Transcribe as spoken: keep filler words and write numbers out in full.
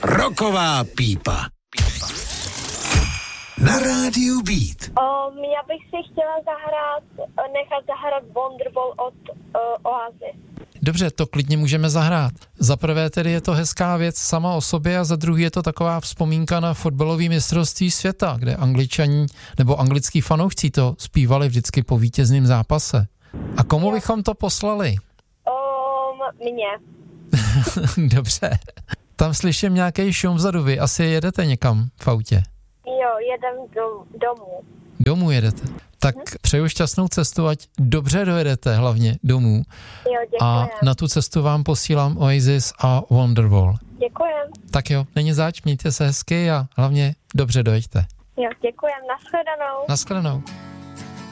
Rocková pípa. Na rádiu Beat. Um, já bych si chtěla zahrát, nechat zahrát Wonderwall od uh, Oazy. Dobře, to klidně můžeme zahrát. Za prvé tedy je to hezká věc sama o sobě a za druhý je to taková vzpomínka na fotbalové mistrovství světa, kde Angličani nebo anglický fanoušci to zpívali vždycky po vítězném zápase. A komu jo. bychom to poslali? Um, mně. Dobře. Tam slyším nějaký šum vzadu, vy asi jedete někam v autě. Jo, jedem do, domů. Domů jedete. Tak hm? přeju šťastnou cestu, ať dobře dojedete hlavně domů. Jo, děkujem. A na tu cestu vám posílám Oasis a Wonderwall. Děkujem. Tak jo, není zač, mějte se hezky a hlavně dobře dojeďte. Jo, děkujem. Nashledanou. Nashledanou.